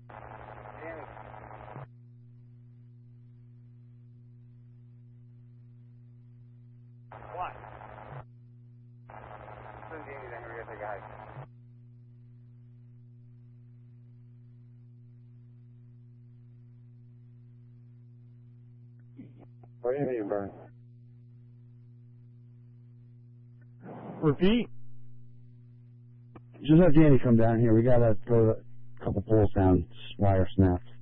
Danny. What? Send Danny then we're gonna take a hike. What do you mean, Brian? Repeat. Just have Danny come down here. We gotta throw a couple poles down. Wire snapped.